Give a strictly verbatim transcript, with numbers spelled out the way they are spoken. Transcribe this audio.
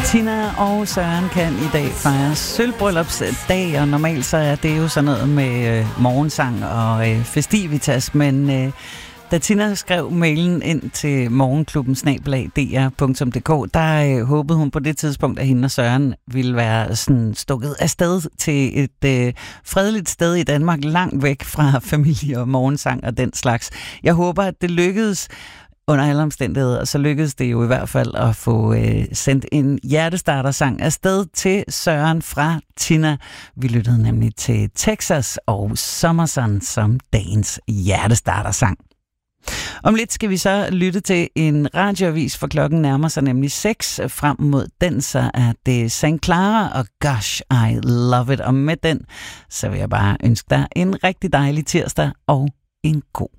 Tina og Søren kan i dag fejre sølvbryllupsdag, og normalt så er det jo sådan noget med øh, morgensang og øh, festivitas, men øh, da Tina skrev mailen ind til morgenklubben snabel-a d r punktum d k, der øh, håbede hun på det tidspunkt, at hende og Søren ville være sådan stukket afsted til et øh, fredeligt sted i Danmark, langt væk fra familie og morgensang og den slags. Jeg håber, at det lykkedes. Under alle omstændigheder, så lykkedes det jo i hvert fald at få øh, sendt en hjertestartersang afsted til Søren fra Tina. Vi lyttede nemlig til Texas og Summersun som dagens hjertestartersang. Om lidt skal vi så lytte til en radioavis, for klokken nærmer sig nemlig seks. Frem mod den, så er det Saint Clara og Gosh, I Love It. Og med den, så vil jeg bare ønske dig en rigtig dejlig tirsdag og en god